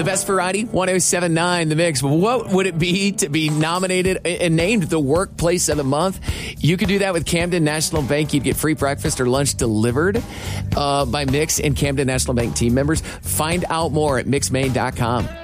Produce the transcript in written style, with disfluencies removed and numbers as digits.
The best variety, 107.9 The Mix. What would it be to be nominated and named the workplace of the month? You could do that with Camden National Bank. You'd get free breakfast or lunch delivered by Mix and Camden National Bank team members. Find out more at mixmaine.com.